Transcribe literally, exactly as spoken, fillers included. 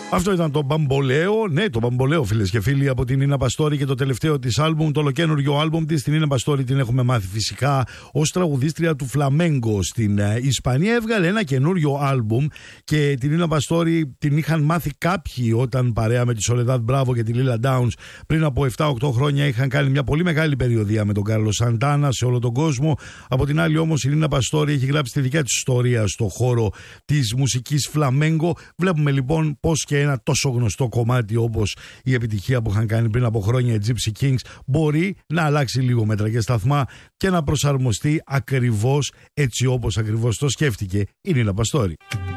Αυτό ήταν το Μπαμπολέο. Ναι, το Μπαμπολέο, φίλες και φίλοι, από την Νίνα Παστόρη και το τελευταίο της άλμπουμ, το ολοκαίνουργιο άλμπουμ της. Την Νίνα Παστόρη την έχουμε μάθει φυσικά ως τραγουδίστρια του φλαμέγκο στην Ισπανία. Έβγαλε ένα καινούριο άλμπουμ και την Νίνα Παστόρη την είχαν μάθει κάποιοι όταν παρέα με τη Σολεδάδ Μπράβο και τη Λίλα Ντάουνς πριν από επτά οκτώ χρόνια είχαν κάνει μια πολύ μεγάλη περιοδία με τον Κάρλος Σαντάνα σε όλο τον κόσμο. Από την άλλη όμως η Νίνα Παστόρη έχει γράψει τη δικιά της ιστορία στο χώρο της μουσικής φλαμέγκο. Βλέπουμε λοιπόν πως και ένα τόσο γνωστό κομμάτι όπως η επιτυχία που είχαν κάνει πριν από χρόνια οι Gypsy Kings μπορεί να αλλάξει λίγο μέτρα και σταθμά και να προσαρμοστεί ακριβώς έτσι όπως ακριβώς το σκέφτηκε η Νίνα Παστόρη.